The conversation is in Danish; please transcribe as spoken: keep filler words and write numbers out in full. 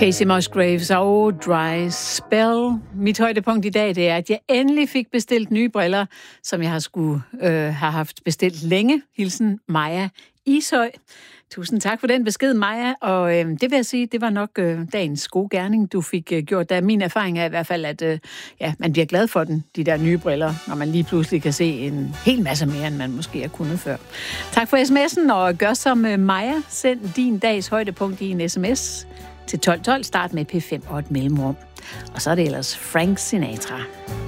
Casey Musgraves og Dry Spell. Mit højdepunkt i dag, det er, at jeg endelig fik bestilt nye briller, som jeg har skulle øh, have haft bestilt længe. Hilsen Maja Ishøj. Tusind tak for den besked, Maja. Og øh, det vil jeg sige, det var nok øh, dagens gode gerning, du fik øh, gjort. Der min erfaring er i hvert fald, at øh, ja, man bliver glad for den, de der nye briller, når man lige pludselig kan se en hel masse mere, end man måske har kunnet før. Tak for sms'en, og gør som øh, Maja. Send din dags højdepunkt i en sms til tolv tolv. Start med P fem og et mellemrum. Og så er det ellers Frank Sinatra.